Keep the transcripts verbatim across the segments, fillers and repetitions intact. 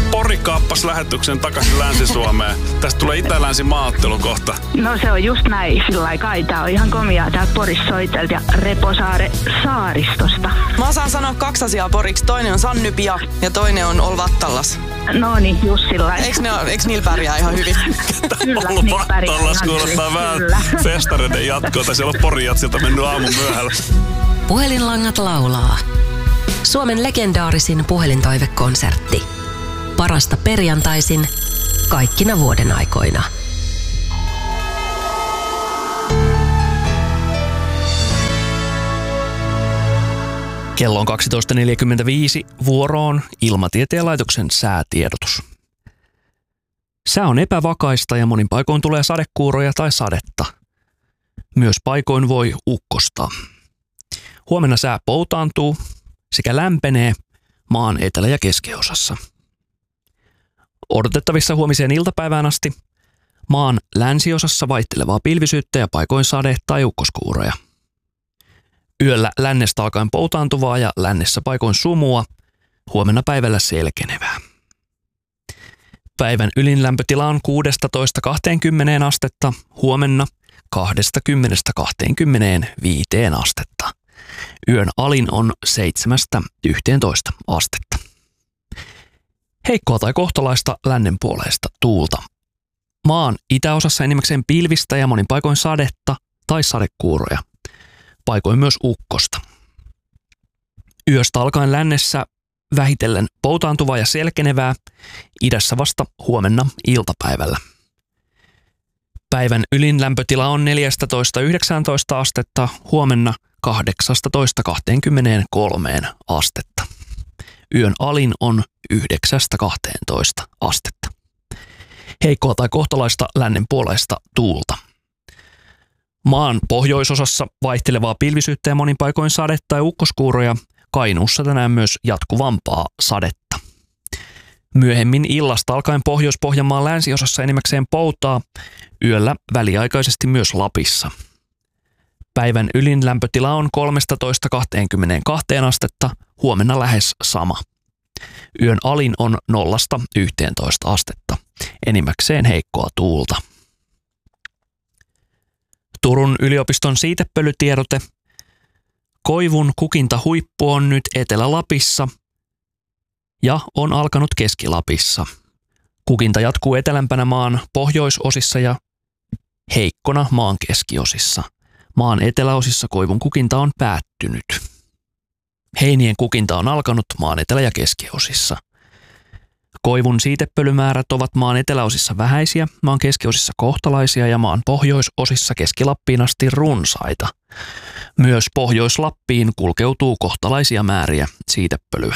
Pori kaappasi lähetyksen takaisin Länsi-Suomeen. Tästä tulee itä-länsi-maaottelu kohta. No se on just näin, sillä aikaa. Tää on ihan komiaa täältä Porissa soitelta ja Reposaare saaristosta. Mä osaan sanoa kaksi asiaa poriksi. Toinen on Sannypia ja toinen on Olvattallas. No niin, just sillä Eiks, ne, eiks niillä pärjää ihan hyvin? Kyllä, niin pärjää ihan kuulostaa vähän Kyllä. festareiden jatkoa. Tai siellä on Porin jatsilta mennyt aamun myöhällä. Puhelinlangat laulaa. Suomen legendaarisin puhelintoivekonsertti. Parasta perjantaisin, kaikkina vuoden aikoina. Kello on kaksitoista neljäkymmentäviisi, vuoroon Ilmatieteen laitoksen säätiedotus. Sää on epävakaista ja monin paikoin tulee sadekuuroja tai sadetta. Myös paikoin voi ukkostaa. Huomenna sää poutaantuu sekä lämpenee maan etelä- ja keskiosassa. Odotettavissa huomiseen iltapäivään asti maan länsiosassa vaihtelevaa pilvisyyttä ja paikoin sade- tai ukkoskuuroja. Yöllä lännestä alkaen poutaantuvaa ja lännessä paikoin sumua, huomenna päivällä selkenevää. Päivän ylin lämpötila on kuusitoista kaksikymmentä astetta, huomenna kaksikymmentä kaksikymmentäviisi astetta. Yön alin on seitsemästä yhteentoista astetta. Heikkoa tai kohtalaista lännen puoleista tuulta. Maan itäosassa enimmäkseen pilvistä ja monin paikoin sadetta tai sadekuuroja. Paikoin myös ukkosta. Yöstä alkaen lännessä vähitellen poutaantuvaa ja selkenevää, idässä vasta huomenna iltapäivällä. Päivän ylin lämpötila on neljätoista yhdeksäntoista astetta, huomenna kahdeksantoista kaksikymmentäkolme astetta. Yön alin on yhdeksästä kahteentoista astetta. Heikkoa tai kohtalaista lännen puoleista tuulta. Maan pohjoisosassa vaihtelevaa pilvisyyttä ja monin paikoin sadetta tai ukkoskuuroja, Kainuussa tänään myös jatkuvampaa sadetta. Myöhemmin illasta alkaen Pohjois-Pohjanmaan länsiosassa enimmäkseen poutaa, yöllä väliaikaisesti myös Lapissa. Päivän ylin lämpötila on kolmetoista kaksikymmentäkaksi astetta, huomenna lähes sama. Yön alin on nollasta yhteentoista astetta, enimmäkseen heikkoa tuulta. Turun yliopiston siitepölytiedote. Koivun kukintahuippu on nyt Etelä-Lapissa ja on alkanut Keski-Lapissa. Kukinta jatkuu etelämpänä maan pohjoisosissa ja heikkona maan keskiosissa. Maan eteläosissa koivun kukinta on päättynyt. Heinien kukinta on alkanut maan etelä- ja keskiosissa. Koivun siitepölymäärät ovat maan eteläosissa vähäisiä, maan keskiosissa kohtalaisia ja maan pohjoisosissa Keski-Lappiin asti runsaita. Myös Pohjois-Lappiin kulkeutuu kohtalaisia määriä siitepölyä.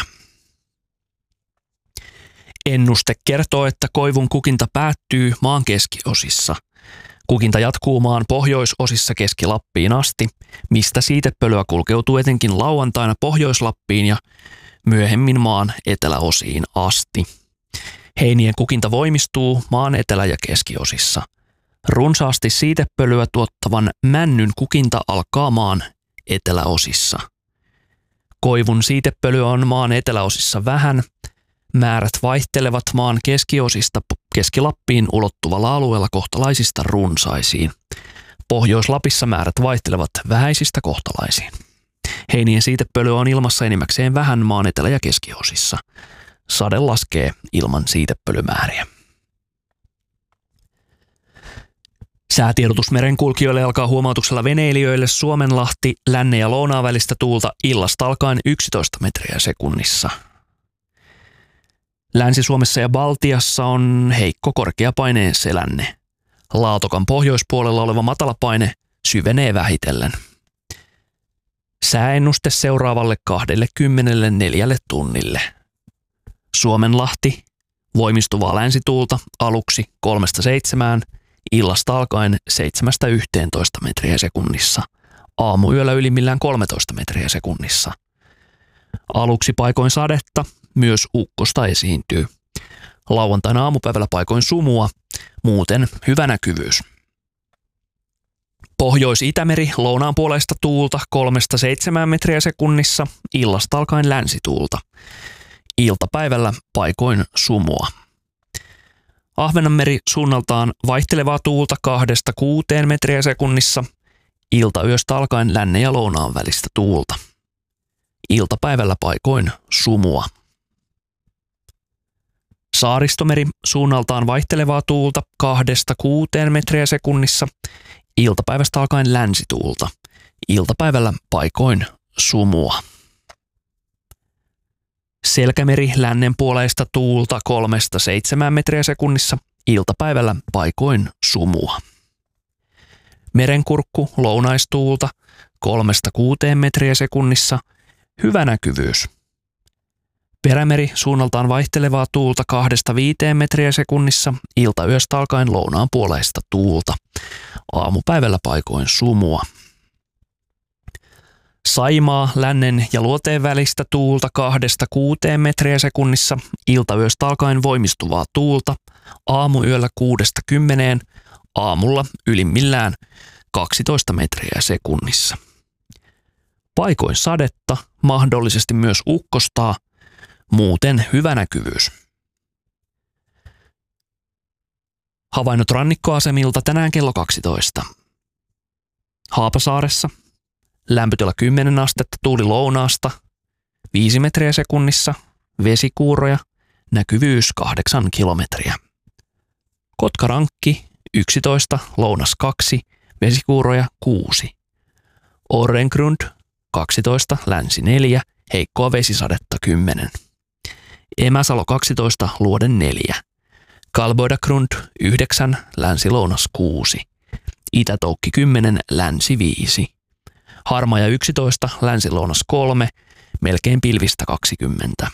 Ennuste kertoo, että koivun kukinta päättyy maan keskiosissa. Kukinta jatkuu maan pohjoisosissa Keski-Lappiin asti, mistä siitepölyä kulkeutuu etenkin lauantaina Pohjois-Lappiin ja myöhemmin maan eteläosiin asti. Heinien kukinta voimistuu maan etelä- ja keskiosissa. Runsaasti siitepölyä tuottavan männyn kukinta alkaa maan eteläosissa. Koivun siitepölyä on maan eteläosissa vähän. Määrät vaihtelevat maan keskiosista Keski-Lappiin ulottuvalla alueella kohtalaisista runsaisiin. Pohjois-Lapissa määrät vaihtelevat vähäisistä kohtalaisiin. Heinien siitepölyä on ilmassa enimmäkseen vähän maan etelä- ja keskiosissa. Sade laskee ilman siitepölymääriä. Säätiedotus merenkulkijoille alkaa huomautuksella veneilijöille Suomenlahti, Lännen ja Lounaan välistä tuulta illasta alkaen yksitoista metriä sekunnissa. Länsi-Suomessa ja Baltiassa on heikko korkeapaineen selänne. Laatokan pohjoispuolella oleva matalapaine syvenee vähitellen. Sääennuste seuraavalle kaksikymmentäneljä tunnille. Suomenlahti, voimistuvaa länsituulta aluksi kolmesta seitsemään, illasta alkaen seitsemästä yhteentoista metriä sekunnissa. Aamuyöllä ylimmillään kolmetoista metriä sekunnissa. Aluksi paikoin sadetta, myös ukkosta esiintyy. Lauantaina aamupäivällä paikoin sumua, muuten hyvä näkyvyys. Pohjois-Itämeri lounaan puolesta tuulta kolmesta seitsemään metriä sekunnissa, illasta alkaen länsituulta. Iltapäivällä paikoin sumua. Ahvenanmeri suunnaltaan vaihtelevaa tuulta kahdesta kuuteen metriä sekunnissa. Iltayöstä alkaen lännen ja lounaan välistä tuulta. Iltapäivällä paikoin sumua. Saaristomeri suunnaltaan vaihtelevaa tuulta kahdesta kuuteen metriä sekunnissa. Iltapäivästä alkaen länsituulta. Iltapäivällä paikoin sumua. Selkämeri lännen puoleista tuulta kolmesta seitsemään metriä sekunnissa. Iltapäivällä paikoin sumua. Merenkurkku lounaistuulta kolmesta kuuteen metriä sekunnissa. Hyvä näkyvyys. Perämeri suunnaltaan vaihtelevaa tuulta kahdesta viiteen metriä sekunnissa. Iltayöstä alkaen lounaan puoleista tuulta. Aamupäivällä paikoin sumua. Saimaa lännen ja luoteen välistä tuulta kahdesta kuuteen metriä sekunnissa. Iltayöstä alkaen voimistuvaa tuulta. Aamuyöllä kuudesta kymmeneen. Aamulla ylimmillään kaksitoista metriä sekunnissa. Paikoin sadetta, mahdollisesti myös ukkostaa. Muuten hyvä näkyvyys. Havainnot rannikkoasemilta tänään kello kaksitoista. Haapasaaressa lämpötila kymmenen astetta, tuuli lounaasta, viisi metriä sekunnissa, vesikuuroja, näkyvyys kahdeksan kilometriä. Kotkarankki yksitoista, lounas kaksi, vesikuuroja kuusi. Orrengrund kaksitoista, länsi neljä, heikkoa vesisadetta kymmenen. Emäsalo kaksitoista, luode neljä. Kalboidagrund yhdeksän, länsi-lounas kuusi. Itätoukki kymmenen, länsi viisi. Harmaja yksitoista, länsi-lounas kolme, melkein pilvistä kaksikymmentä.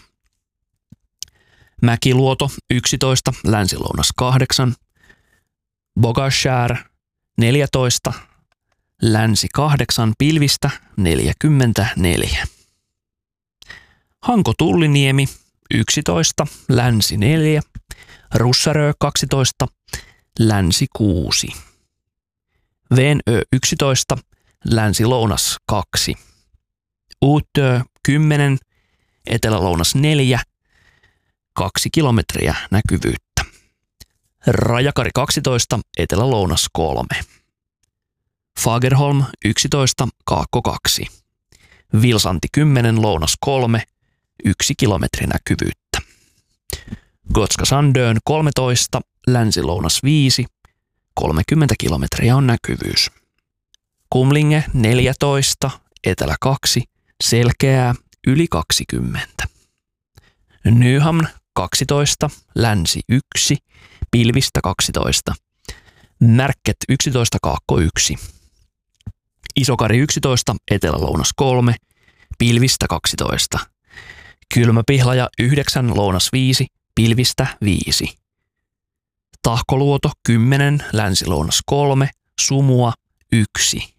Mäkiluoto yksitoista, länsi-lounas kahdeksan. Bogashär neljätoista, länsi kahdeksan, pilvistä neljäkymmentäneljä. Hanko-Tulliniemi yksitoista, länsi neljä. Russarö kaksitoista, länsi kuusi. Venö yksitoista, länsi-lounas kaksi. Uutö kymmenen, etelä-lounas neljä, kaksi kilometriä näkyvyyttä. Rajakari kaksitoista, etelä-lounas kolme. Fagerholm yksitoista, kaakko kaksi. Vilsanti kymmenen, lounas kolme, yksi kilometri näkyvyyttä. Gotska Sandön kolmetoista, länsi-lounas viisi, kolmekymmentä kilometriä on näkyvyys. Kumlinge neljätoista, etelä kaksi, selkeää, yli kaksikymmentä. Nyhamn kaksitoista, länsi yksi, pilvistä kaksitoista. Närket yksitoista, kaakko yksi. Isokari yksitoista, etelä-lounas kolme, pilvistä kaksitoista. Kylmäpihlaja yhdeksän, lounas viisi, pilvistä viisi. Tahkoluoto kymmenen, länsi-lounas kolme, sumua yksi.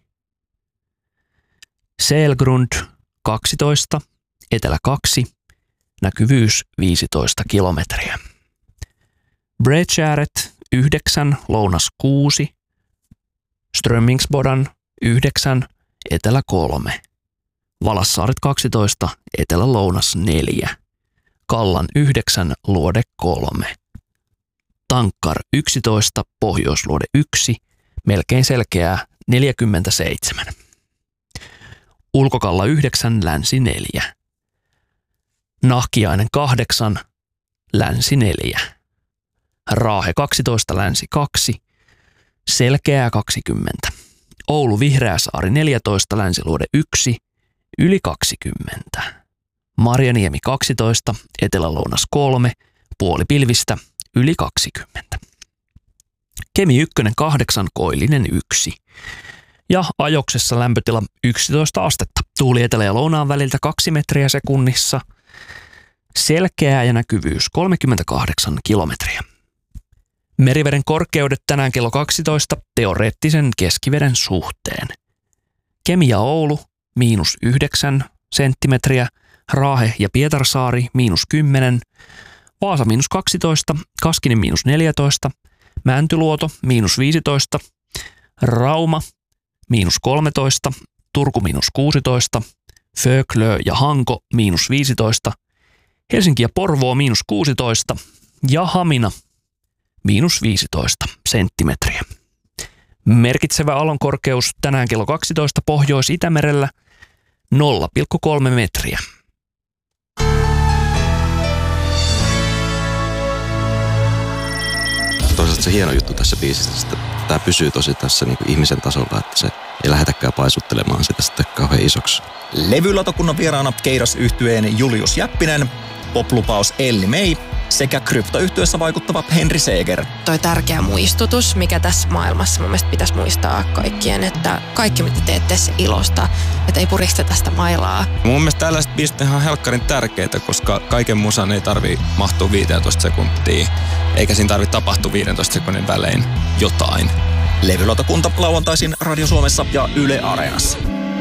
Selgrund kaksitoista, etelä kaksi, näkyvyys viisitoista kilometriä. Bredskäret yhdeksän, lounas kuusi, Strömmingsbodan yhdeksän, etelä kolme. Valassaaret kaksitoista, etelä-lounas neljä. Kallan yhdeksän, luode kolme. Tankkar yksitoista, pohjoisluode yksi, melkein selkeää neljäkymmentäseitsemän. Ulkokalla yhdeksän, länsi neljä. Nahkiainen kahdeksan, länsi neljä. Raahe kaksitoista, länsi kaksi, selkeää kaksikymmentä. Oulu Vihreäsaari neljätoista, länsiluode yksi, yli kaksikymmentä. Marjaniemi kaksitoista, etelä-lounas kolme, puoli pilvistä, yli kaksikymmentä. Kemi ykkönen kahdeksan, koillinen yksi. Ja Ajoksessa lämpötila yksitoista astetta. Tuuli etelä- ja lounaan väliltä kaksi metriä sekunnissa. Selkeää ja näkyvyys kolmekymmentäkahdeksan kilometriä. Meriveden korkeudet tänään kello kaksitoista teoreettisen keskiveden suhteen. Kemi ja Oulu miinus yhdeksän senttimetriä, Raahe ja Pietarsaari miinus kymmenen, Vaasa miinus kaksitoista, Kaskinen miinus neljätoista, Mäntyluoto miinus viisitoista, Rauma miinus kolmetoista, Turku miinus kuusitoista, Föklö ja Hanko miinus viisitoista, Helsinki ja Porvoo miinus kuusitoista ja Hamina miinus viisitoista senttimetriä. Merkitsevä aallonkorkeus tänään kello kaksitoista Pohjois-Itämerellä nolla pilkku kolme metriä. Toisaalta se hieno juttu tässä biisissä, että tämä pysyy tosi tässä niin kuin ihmisen tasolla, että se ei lähdetäkään paisuttelemaan sitä sitten kauhean isoksi. Levylautakunnan vieraana Keidas-yhtyeen Julius Jäppinen, poplupaus Elli May sekä kryptoyhtyessä vaikuttava Henri Seeger. Toi tärkeä muistutus, mikä tässä maailmassa mun mielestä pitäisi muistaa kaikkien, että kaikki mitä teette se ilosta, että ei puristeta sitä mailaa. Mun mielestä tällaiset biisit on ihan helkkarin tärkeitä, koska kaiken musan ei tarvii mahtua viisitoista sekuntia, eikä siinä tarvitse tapahtua viidentoista sekunnin välein jotain. Levylautakunta lauantaisin Radio Suomessa ja Yle Areenassa.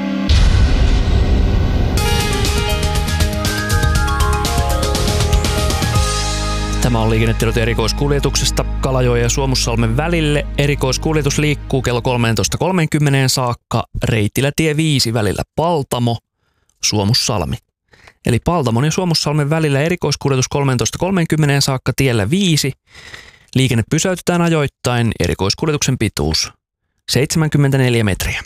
Tämä on liikennetiedot erikoiskuljetuksesta Kalajoen ja Suomussalmen välille. Erikoiskuljetus liikkuu kello kolmetoista kolmekymmentä saakka Reittilätie viisi välillä Paltamo, Suomussalmi. Eli Paltamon ja Suomussalmen välillä erikoiskuljetus kolmetoista kolmekymmentä saakka tiellä viisi. Liikenne pysäytetään ajoittain, erikoiskuljetuksen pituus seitsemänkymmentäneljä metriä.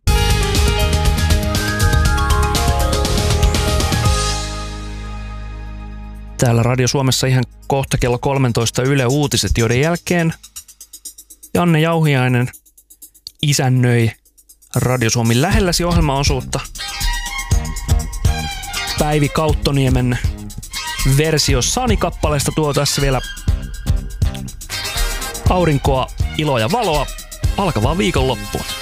Täällä Radio Suomessa ihan kohta kello kolmetoista Yle Uutiset, joiden jälkeen Janne Jauhiainen isännöi Radio Suomen lähelläsi ohjelmaosuutta. Päivi Kauttoniemen versio Sani-kappaleesta tuo tässä vielä aurinkoa, iloa ja valoa alkavaa viikonloppuun.